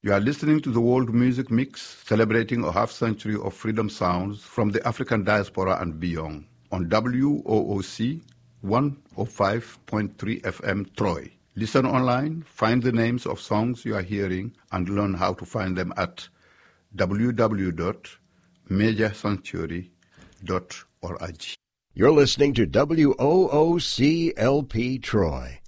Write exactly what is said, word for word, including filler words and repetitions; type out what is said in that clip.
You are listening to the World Music Mix, celebrating a half-century of freedom sounds from the African diaspora and beyond, on W O O C one oh five point three F M Troy. Listen online, find the names of songs you are hearing, and learn how to find them at w w w dot major sanctuary dot org. You're listening to W O O C L P Troy,